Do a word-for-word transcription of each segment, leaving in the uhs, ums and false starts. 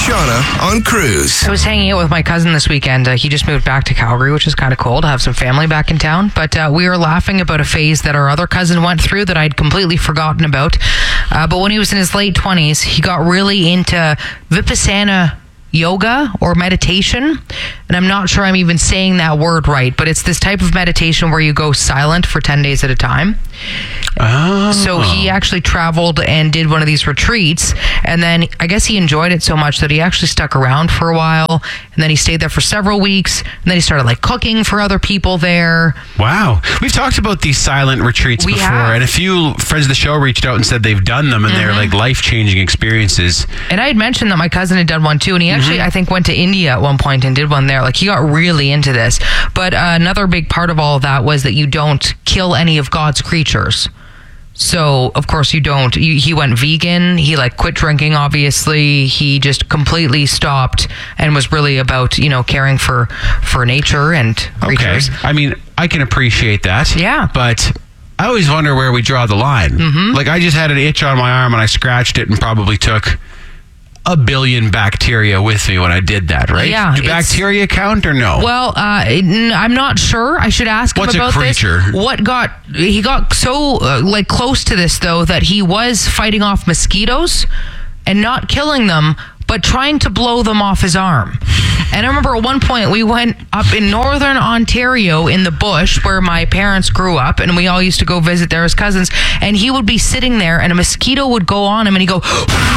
Shauna on Cruise. I was hanging out with my cousin this weekend. Uh, he just moved back to Calgary, which is kind of cool to have some family back in town. But uh, we were laughing about a phase that our other cousin went through that I'd completely forgotten about. Uh, but when he was in his late twenties, he got really into Vipassana yoga or meditation. And I'm not sure I'm even saying that word right, but it's this type of meditation where you go silent for ten days at a time. Oh. So he actually traveled and did one of these retreats, and then I guess he enjoyed it so much that he actually stuck around for a while, and then he stayed there for several weeks, and then he started like cooking for other people there. Wow. We've talked about these silent retreats We before, have. and a few friends of the show reached out and said they've done them, and Mm-hmm. they're like life-changing experiences. And I had mentioned that my cousin had done one too, and he actually, I think, went to India at one point and did one there. Like, he got really into this. But uh, another big part of all of that was that you don't kill any of God's creatures. So, of course, you don't. You, he went vegan. He, like, quit drinking, obviously. He just completely stopped and was really about, you know, caring for, for nature and creatures. Okay. I mean, I can appreciate that. Yeah. But I always wonder where we draw the line. Mm-hmm. Like, I just had an itch on my arm and I scratched it and probably took a billion bacteria with me when I did that, right? Yeah, Do it's- bacteria count or no? Well, uh, n- I'm not sure. I should ask him What's a about creature? this. What got he got so uh, like close to this though that he was fighting off mosquitoes and not killing them, but trying to blow them off his arm. And I remember at one point we went up in northern Ontario in the bush where my parents grew up, and we all used to go visit there as cousins. And he would be sitting there, and a mosquito would go on him, and he'd go.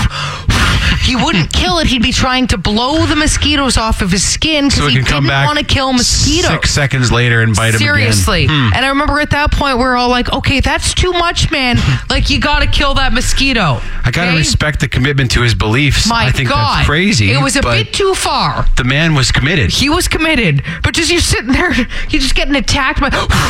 He wouldn't kill it. He'd be trying to blow the mosquitoes off of his skin because so it he can come didn't back want to kill mosquitoes. Six seconds later and bite Seriously. him again. Hmm. And I remember at that point we were all like, okay, that's too much, man. Like, you got to kill that mosquito. I gotta okay? respect the commitment to his beliefs. My I think God. that's crazy. It was a but bit too far. the man was committed. He was committed. But just you sitting there, you're just getting attacked by...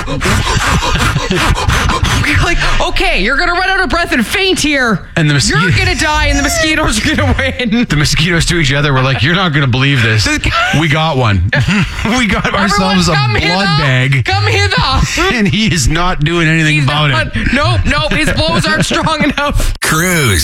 You're like, okay, you're going to run out of breath and faint here. And the mosquito- You're going to die and the mosquitoes are going to win. The mosquitoes to each other were like, you're not going to believe this. We got one. We got ourselves a Everyone, blood come bag. hither. Come hither. And he is not doing anything He's about not, it. nope, nope. His blows aren't strong enough. Cruise.